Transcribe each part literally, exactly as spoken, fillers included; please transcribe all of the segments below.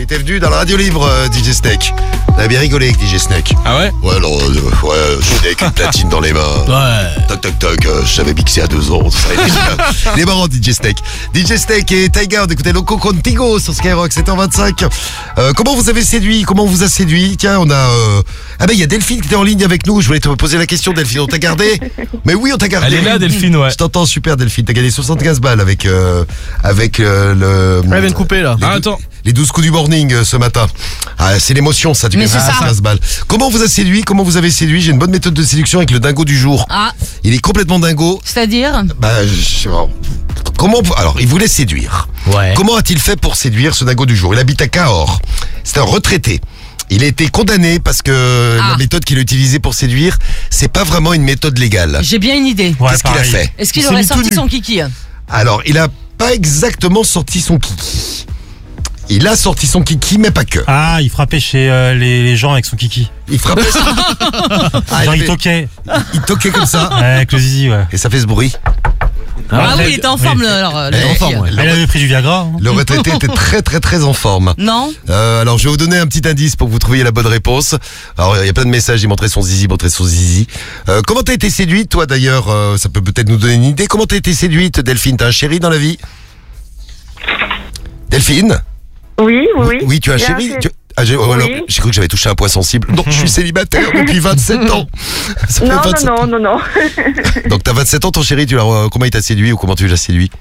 était venu dans la radio libre, euh, D J Snake. On avait bien rigolé avec D J Snake. Ah ouais? Ouais, alors, euh, ouais, je venais avec une platine dans les mains. Ouais. Toc, toc, toc, euh, j'avais mixé à deux ans. Il est marrant, D J Snake. D J Snake et Taiga, on écoutait Loco Contigo sur Skyrock, sept heures vingt-cinq. Euh, comment vous avez séduit? Comment on vous a séduit? Tiens, on a... Euh... Ah ben, il y a Delphine qui était en ligne avec nous. Je voulais te poser la question, Delphine. On t'a gardé? Mais oui, on t'a gardé. Elle est là, Delphine, ouais. Je t'entends super, Delphine. T'as gagné soixante-quinze balles avec, euh, avec euh, le... Elle vient de couper, là. Les Ah, dou- attends. Les douze coups du morning euh, ce matin. Ah, c'est l'émotion, ça, tu Mais gagnes c'est ça. quinze balles. Comment on vous a séduit? Comment vous avez séduit? J'ai une bonne méthode de séduction avec le dingo du jour. Ah, Il est complètement dingo. c'est-à-dire Bah, je... Comment... Alors, il voulait séduire. Ouais. Comment a-t-il fait pour séduire ce dingo du jour? Il habite à Cahors. C'est un retraité. Il a été condamné parce que Ah. la méthode qu'il a utilisée pour séduire, c'est pas vraiment une méthode légale. J'ai bien une idée. Ouais, Qu'est-ce qu'il a pareil. fait? Est-ce qu'il Il s'est aurait mis tout sorti nu. son kiki? Alors, il a pas exactement sorti son kiki. Il a sorti son kiki, mais pas que. Ah, il frappait chez euh, les, les gens avec son kiki. Il frappait. Ah, Genre, il, il fait- toquait. il toquait comme ça. Ouais, avec le zizi, ouais. Et ça fait ce bruit. Ah Après, oui, il était en forme, oui. le, alors, le Eh, kiki. en forme, ouais. Elle avait pris du Viagra. hein. Le retraité était très très très en forme. Non? Euh, alors je vais vous donner un petit indice pour que vous trouviez la bonne réponse. Alors il y a plein de messages, il montrait son zizi, il montrait son zizi. Euh, comment t'as été séduite toi d'ailleurs? euh, Ça peut peut-être nous donner une idée. Comment t'as été séduite, Delphine? T'as un chéri dans la vie? Delphine? Oui, oui. Oui, tu as un J'ai chéri? chéri. Tu- Ah, j'ai oh, alors, Oui. j'ai cru que j'avais touché un point sensible. Non, je suis célibataire depuis vingt-sept ans. Ça fait Non, vingt-sept non, non, non, non. Donc t'as vingt-sept ans, ton chéri, tu l'as, euh, comment il t'a séduit ou comment tu l'as séduit?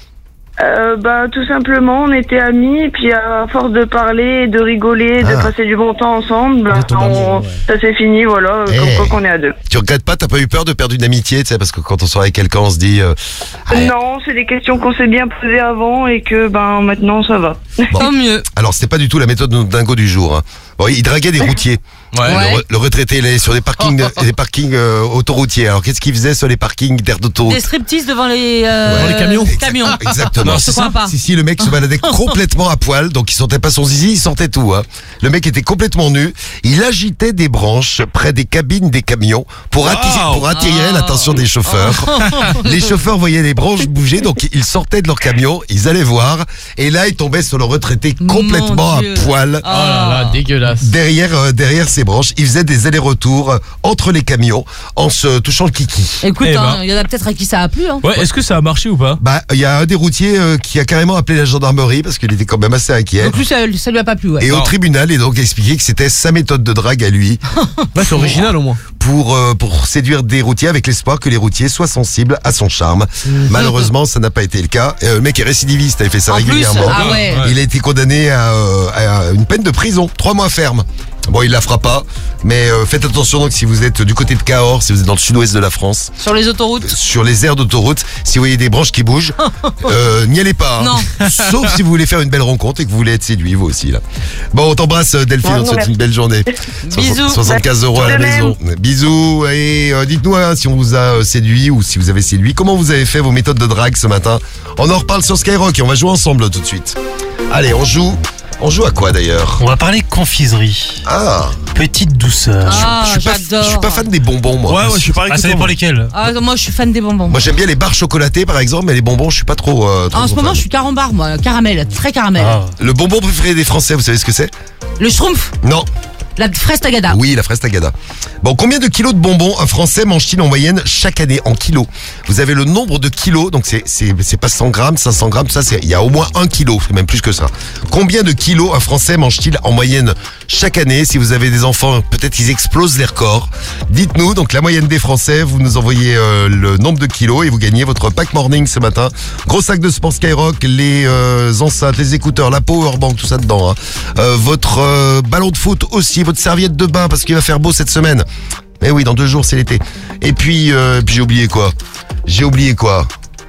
Euh, bah, tout simplement, on était amis, et puis à force de parler, et de rigoler, de Ah. passer du bon temps ensemble, bah, tombent on- amoureux, ouais. ça s'est fini, voilà, Eh. comme quoi qu'on est à deux. Tu regrettes pas, t'as pas eu peur de perdre une amitié, tu sais, parce que quand on sort avec quelqu'un, on se dit... euh, ah, Non, c'est des questions qu'on s'est bien posées avant, et que, ben, maintenant, ça va. Bon. Tant mieux. Alors c'était pas du tout la méthode de notre dingo du jour. Hein. Bon, il draguait des routiers. Ouais. Ouais. Le, re- le retraité, il est sur des parkings, des parkings euh, autoroutiers. Alors qu'est-ce qu'il faisait sur les parkings d'air d'autoroute? Des striptease devant les, euh, Devant les camions. Exact- camions. Exactement. Non, je crois pas. Si, si, le mec se baladait complètement à poil, donc il sentait pas son zizi, il sentait tout. Hein. Le mec était complètement nu. Il agitait des branches près des cabines des camions pour, attirer, Wow. pour attirer Oh. l'attention des chauffeurs. Les chauffeurs voyaient les branches bouger, donc ils sortaient de leur camion, ils allaient voir, et là ils tombaient sur le retraité complètement Mon à Dieu. poil. Oh là là, dégueulasse. Derrière, euh, derrière ces branches, il faisait des allers-retours euh, entre les camions en se touchant le kiki. Écoute, Eh hein, ben. il y en a peut-être à qui ça a plu. Hein. Ouais, est-ce que ça a marché ou pas? Bah, il y a un des routiers euh, qui a carrément appelé la gendarmerie parce qu'il était quand même assez inquiet. Donc lui, ça, ça lui a pas plu. Ouais. Et au Non. tribunal, il a donc expliqué que c'était sa méthode de drague à lui Ouais, c'est original au moins. pour, euh, pour séduire des routiers avec l'espoir que les routiers soient sensibles à son charme. Malheureusement, ça n'a pas été le cas. Euh, le mec est récidiviste, il fait ça En plus, régulièrement. ah ouais. Ouais. Il a été condamné à, euh, à une peine de prison, trois mois ferme. Bon, il la fera pas, mais euh, faites attention donc si vous êtes du côté de Cahors, si vous êtes dans le sud-ouest de la France, Sur les autoroutes. sur les aires d'autoroute, si vous voyez des branches qui bougent, euh, n'y allez pas. hein. Non. Sauf si vous voulez faire une belle rencontre et que vous voulez être séduit, vous aussi là. Bon, on t'embrasse Delphine, Ouais, on te souhaite merci. une belle journée. Bisous. soixante-quinze euros à la De même. maison. Bisous et euh, dites-nous hein, si on vous a euh, séduit ou si vous avez séduit. Comment vous avez fait vos méthodes de drague ce matin? On en reparle sur Skyrock et on va jouer ensemble tout de suite. Allez, on joue. On joue à quoi d'ailleurs? On va parler confiserie. Ah, Petite douceur. Ah, je suis pas, j'adore. je suis pas fan des bonbons moi. Ouais, ouais, je suis pareil Ah, que ça toi, dépend moi. lesquels. Ah, moi, je suis fan des bonbons. Moi j'aime bien les barres chocolatées par exemple, mais les bonbons je suis pas trop. euh, trop Ah, en ce trop moment, fan. je suis carambar, moi. Caramel, très caramel. Ah. Le bonbon préféré des Français, vous savez ce que c'est? Le schtroumpf, Non. la fraise tagada. Oui, la fraise tagada. Bon, combien de kilos de bonbons un Français mange-t-il en moyenne chaque année en kilos? Vous avez le nombre de kilos, donc c'est c'est c'est pas cent grammes, cinq cents grammes, ça c'est il y a au moins un kilo, c'est même plus que ça. Combien de kilos un Français mange-t-il en moyenne chaque année? Si vous avez des enfants, peut-être ils explosent les records. Dites-nous, donc la moyenne des Français, vous nous envoyez euh, le nombre de kilos et vous gagnez votre pack morning ce matin. Gros sac de sport Skyrock, les euh, enceintes, les écouteurs, la powerbank, tout ça dedans. Hein. Euh, votre euh, ballon de foot aussi, votre serviette de bain parce qu'il va faire beau cette semaine. Eh oui, dans deux jours c'est l'été. Et puis, euh, puis j'ai oublié quoi? J'ai oublié quoi?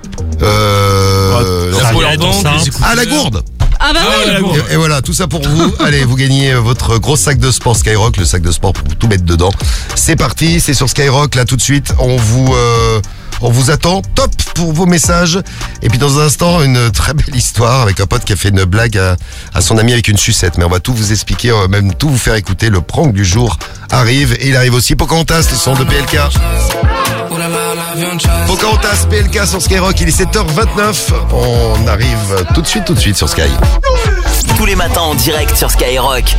Euh... La Serviette, powerbank, enceinte. les écouteurs. Ah, la gourde. Ah bah Ah oui. ouais, la gourde. Et, et voilà, tout ça pour vous. Allez, vous gagnez euh, votre gros sac de sport Skyrock, le sac de sport pour tout mettre dedans. C'est parti, c'est sur Skyrock, là tout de suite. On vous, euh, on vous attend. Top pour vos messages. Et puis dans un instant, une très belle histoire avec un pote qui a fait une blague à, à son ami avec une sucette. Mais on va tout vous expliquer, on va même tout vous faire écouter. Le prank du jour arrive. Et il arrive aussi Pocahontas, le son de P L K. Pocahontas, P L K sur Skyrock, il est sept heures vingt-neuf. On arrive tout de suite, tout de suite sur Sky. tous les matins en direct sur Skyrock.